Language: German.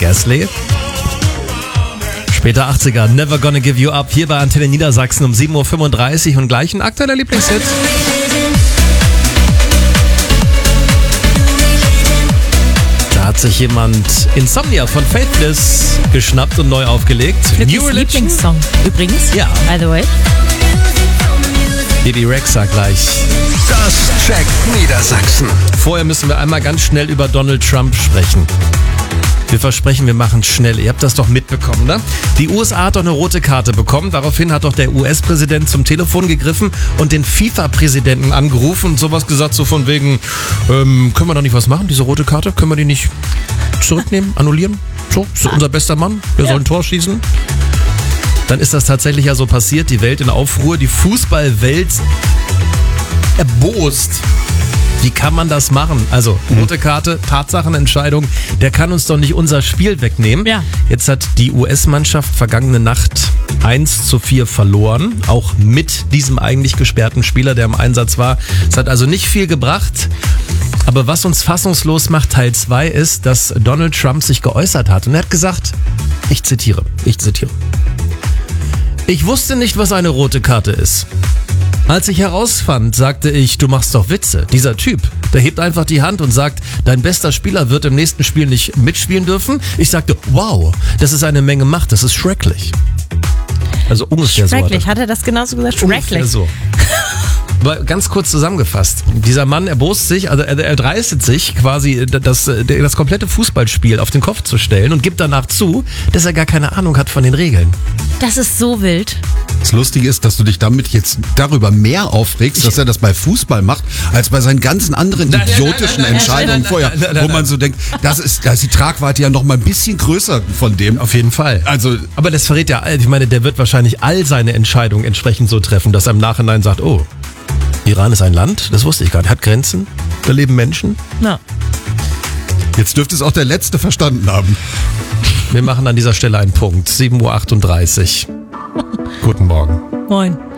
Rick Astley. Später 80er, Never Gonna Give You Up, hier bei Antenne Niedersachsen um 7.35 Uhr und gleich ein aktueller Lieblingshit. Da hat sich jemand Insomnia von Faithless geschnappt und neu aufgelegt. New Lieblingssong übrigens, ja. By the way. Bibi Rexha gleich. Das checkt Niedersachsen. Vorher müssen wir einmal ganz schnell über Donald Trump sprechen. Wir versprechen, wir machen schnell. Ihr habt das doch mitbekommen, ne? Die USA hat doch eine rote Karte bekommen. Daraufhin hat doch der US-Präsident zum Telefon gegriffen und den FIFA-Präsidenten angerufen und sowas gesagt, so von wegen, können wir da nicht was machen, diese rote Karte? Können wir die nicht zurücknehmen, annullieren? So, ist unser bester Mann, wir sollen ein Tor schießen. Dann ist das tatsächlich ja so passiert, die Welt in Aufruhr, die Fußballwelt erbost. Wie kann man das machen? Also, rote Karte, Tatsachenentscheidung, der kann uns doch nicht unser Spiel wegnehmen. Ja. Jetzt hat die US-Mannschaft vergangene Nacht 1:4 verloren, auch mit diesem eigentlich gesperrten Spieler, der im Einsatz war. Es hat also nicht viel gebracht. Aber was uns fassungslos macht, Teil 2, ist, dass Donald Trump sich geäußert hat. Und er hat gesagt, ich zitiere. Ich wusste nicht, was eine rote Karte ist. Als ich herausfand, sagte ich, du machst doch Witze. Dieser Typ, der hebt einfach die Hand und sagt, dein bester Spieler wird im nächsten Spiel nicht mitspielen dürfen. Ich sagte, wow, das ist eine Menge Macht, das ist schrecklich. Also ungefähr so. Schrecklich, hat er das genauso gesagt? Schrecklich. So. Aber ganz kurz zusammengefasst, dieser Mann erbost sich, also er dreistet sich quasi das komplette Fußballspiel auf den Kopf zu stellen und gibt danach zu, dass er gar keine Ahnung hat von den Regeln. Das ist so wild. Das Lustige ist, dass du dich damit jetzt darüber mehr aufregst, dass er das bei Fußball macht, als bei seinen ganzen anderen idiotischen Entscheidungen vorher, wo man so denkt, da ist die Tragweite ja noch mal ein bisschen größer von dem. Auf jeden Fall. Also, aber das verrät ja, ich meine, der wird wahrscheinlich all seine Entscheidungen entsprechend so treffen, dass er im Nachhinein sagt, oh, Iran ist ein Land, das wusste ich gar nicht, hat Grenzen, da leben Menschen. Na. Jetzt dürfte es auch der Letzte verstanden haben. Wir machen an dieser Stelle einen Punkt, 7:38 Uhr. Guten Morgen. Moin.